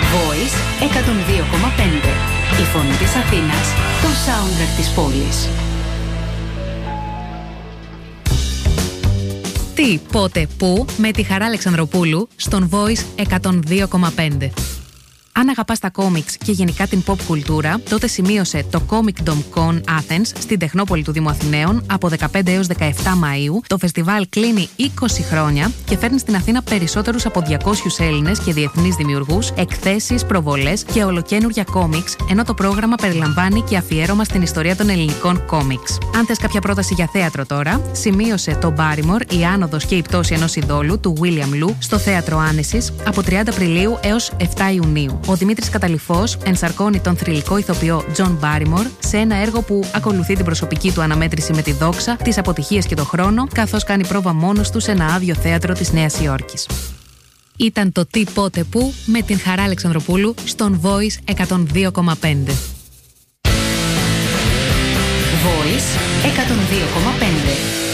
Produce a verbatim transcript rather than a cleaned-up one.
Voice εκατόν δύο κόμμα πέντε. Η φωνή της Αθήνας, το soundtrack της πόλης. Τι, πότε, πού, με τη Χαρά Αλεξανδροπούλου στον Voice εκατόν δύο κόμμα πέντε. Αν αγαπάς τα κόμιξ και γενικά την pop κουλτούρα, τότε σημείωσε το Comic Dom Con Athens στην Τεχνόπολη του Δήμου Αθηναίων από δεκαπέντε έως δεκαεπτά Μαΐου. Το φεστιβάλ κλείνει είκοσι χρόνια και φέρνει στην Αθήνα περισσότερους από διακόσιους Έλληνες και διεθνείς δημιουργούς, εκθέσεις, προβολές και ολοκαίνουργια κόμιξ, ενώ το πρόγραμμα περιλαμβάνει και αφιέρωμα στην ιστορία των ελληνικών κόμιξ. Αν θες κάποια πρόταση για θέατρο τώρα, σημείωσε το Barrymore, η άνοδος και η πτώση ενός ειδόλου του William Lou στο Θέατρο Άνεσης από τριάντα Απριλίου έως επτά Ιουνίου. Ο Δημήτρης Καταλυφός ενσαρκώνει τον θρυλικό ηθοποιό John Barrymore σε ένα έργο που ακολουθεί την προσωπική του αναμέτρηση με τη δόξα, τις αποτυχίες και το χρόνο, καθώς κάνει πρόβα μόνος του σε ένα άδειο θέατρο της Νέας Υόρκης. Ήταν το Τι, πότε, πού με την Χαρά Αλεξανδροπούλου στον Voice εκατόν δύο κόμμα πέντε. Voice εκατόν δύο κόμμα πέντε.